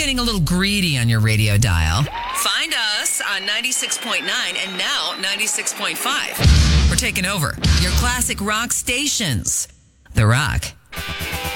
getting a little greedy on your radio dial, find us on 96.9 and now 96.5. We're taking over your classic rock stations. The Rock.